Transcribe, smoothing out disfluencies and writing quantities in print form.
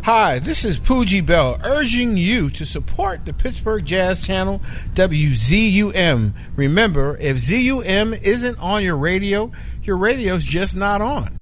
Hi, this is Poogie Bell urging you to support the Pittsburgh Jazz Channel, WZUM. Remember, if ZUM isn't on your radio's just not on.